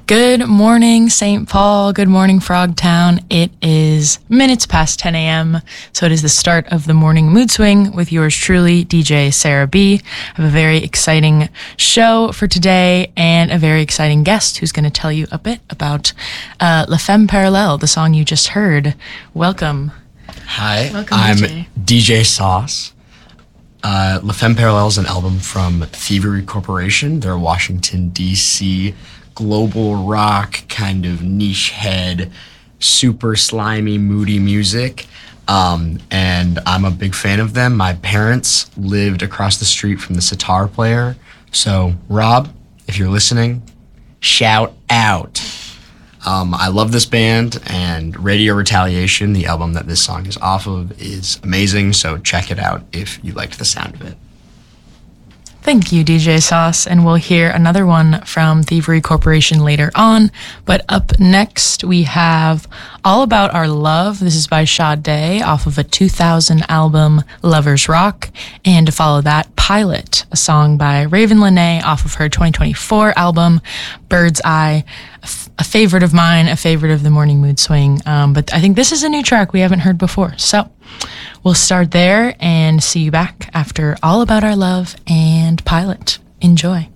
Good morning, St. Paul. Good morning, Frogtown. It is minutes past 10 a.m., so it is the start of the morning mood swing with yours truly, DJ Sarah B. I have a very exciting show for today and a very exciting guest who's going to tell you a bit about La Femme Parallele, the song you just heard. Welcome. Hi, Welcome, I'm DJ. DJ Sauce. La Femme Parallele is an album from Thievery Corporation. They're a Washington, D.C. global rock, kind of niche head, super slimy, moody music. And I'm a big fan of them. My parents lived across the street from the sitar player. So, Rob, if you're listening, shout out. I love this band, and Radio Retaliation, the album that this song is off of, is amazing. So check it out if you liked the sound of it. Thank you, DJ Sauce, and we'll hear another one from Thievery Corporation later on. But up next, we have All About Our Love. This is by Sade off of a 2000 album, Lovers Rock. And to follow that, Pilot, a song by Raven Lenae off of her 2024 album, Bird's Eye. A favorite of mine, a favorite of the Morning Mood Swing. But I think this is a new track we haven't heard before. So we'll start there and see you back after All About Our Love and Pilot. Enjoy.